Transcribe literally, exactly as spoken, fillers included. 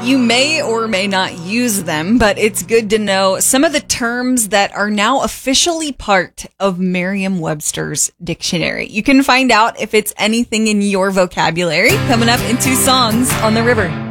You may or may not use them, but it's good to know some of the terms that are now officially part of Merriam-Webster's dictionary. You can find out if it's anything in your vocabulary coming up in two songs on the river.